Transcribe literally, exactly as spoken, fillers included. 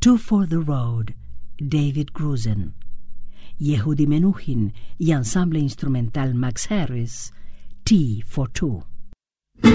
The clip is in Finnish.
Two for the Road, David Grusin. Yehudi Menuhin y ensamble instrumental Max Harris, Tea for Two.